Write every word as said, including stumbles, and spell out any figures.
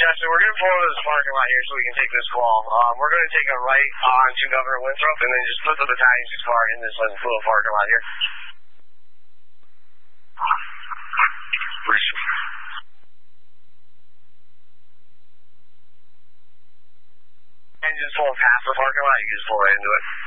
Chester, we're going to pull into this parking lot here so we can take this call. Um, we're going to take a right onto Governor Winthrop and then just put the battalion six car in this little parking lot here. And just pull past the parking lot, you just pull right into it.